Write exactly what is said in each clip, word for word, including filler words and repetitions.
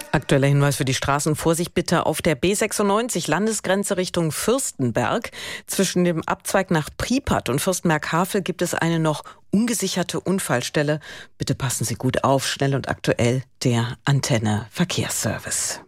Aktueller Hinweis für die Straßen. Vorsicht bitte auf der B sechsundneunzig, Landesgrenze Richtung Fürstenberg. Zwischen dem Abzweig nach Pripyat und Fürstenberg-Havel gibt es eine noch ungesicherte Unfallstelle. Bitte passen Sie gut auf. Schnell und aktuell der Antenne Verkehrsservice.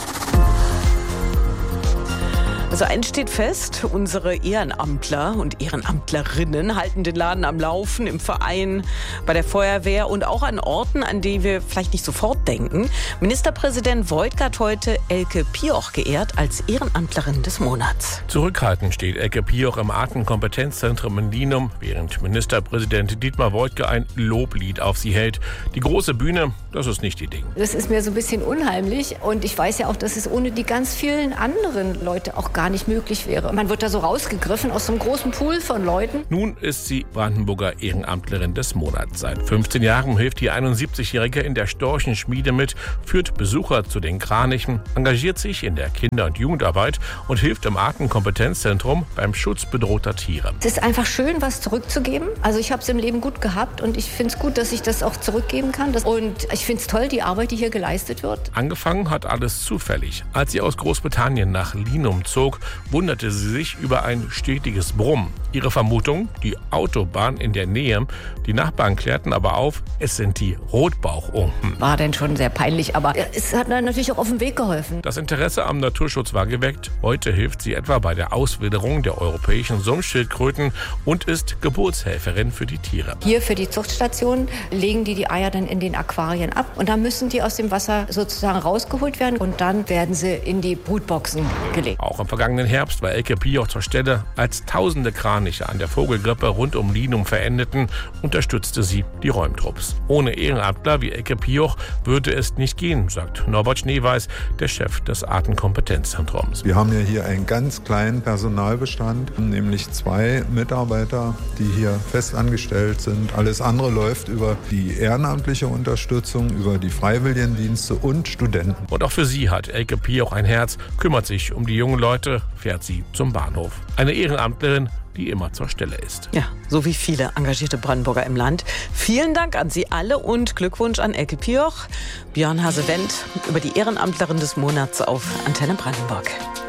Also eins steht fest, unsere Ehrenamtler und Ehrenamtlerinnen halten den Laden am Laufen, im Verein, bei der Feuerwehr und auch an Orten, an die wir vielleicht nicht sofort denken. Ministerpräsident Woidke hat heute Elke Pioch geehrt als Ehrenamtlerin des Monats. Zurückhaltend steht Elke Pioch im Artenkompetenzzentrum in Linum, während Ministerpräsident Dietmar Woidke ein Loblied auf sie hält. Die große Bühne, das ist nicht ihr Ding. Das ist mir so ein bisschen unheimlich und ich weiß ja auch, dass es ohne die ganz vielen anderen Leute auch gar nicht möglich wäre. Man wird da so rausgegriffen aus so einem großen Pool von Leuten. Nun ist sie Brandenburger Ehrenamtlerin des Monats. Seit fünfzehn Jahren hilft die einundsiebzigjährige in der Storchenschmiede mit, führt Besucher zu den Kranichen, engagiert sich in der Kinder- und Jugendarbeit und hilft im Artenkompetenzzentrum beim Schutz bedrohter Tiere. Es ist einfach schön, was zurückzugeben. Also ich habe es im Leben gut gehabt und ich finde es gut, dass ich das auch zurückgeben kann. Und ich finde es toll, die Arbeit, die hier geleistet wird. Angefangen hat alles zufällig. Als sie aus Großbritannien nach Linum zog, wunderte sie sich über ein stetiges Brummen. Ihre Vermutung, die Autobahn in der Nähe. Die Nachbarn klärten aber auf, es sind die Rotbauchunken. War denn schon sehr peinlich, aber es hat dann natürlich auch auf dem Weg geholfen. Das Interesse am Naturschutz war geweckt. Heute hilft sie etwa bei der Auswilderung der europäischen Sumpfschildkröten und ist Geburtshelferin für die Tiere. Hier für die Zuchtstation legen die die Eier dann in den Aquarien ab und dann müssen die aus dem Wasser sozusagen rausgeholt werden und dann werden sie in die Brutboxen gelegt. Auch im vergangenen Herbst war Elke Pioch zur Stelle, als tausende Kraniche an der Vogelgrippe rund um Linum verendeten, unterstützte sie die Räumtrupps. Ohne Ehrenamtler wie Elke Pioch würde es nicht gehen, sagt Norbert Schneeweiß, der Chef des Artenkompetenzzentrums. Wir haben ja hier einen ganz kleinen Personalbestand, nämlich zwei Mitarbeiter, die hier fest angestellt sind. Alles andere läuft über die ehrenamtliche Unterstützung, über die Freiwilligendienste und Studenten. Und auch für sie hat Elke Pioch ein Herz, kümmert sich um die jungen Leute, fährt sie zum Bahnhof. Eine Ehrenamtlerin, die immer zur Stelle ist. Ja, so wie viele engagierte Brandenburger im Land. Vielen Dank an Sie alle und Glückwunsch an Elke Pioch. Björn Hase-Wendt über die Ehrenamtlerin des Monats auf Antenne Brandenburg.